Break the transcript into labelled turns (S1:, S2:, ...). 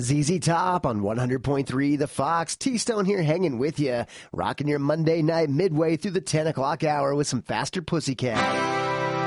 S1: ZZ Top on 100.3 The Fox. T-Stone here hanging with you, rocking your Monday night midway through the 10 o'clock hour with some Faster Pussycat.